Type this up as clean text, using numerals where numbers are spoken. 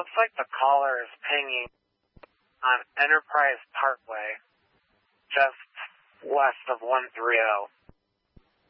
looks like the caller is pinging on Enterprise Parkway, just west of 130.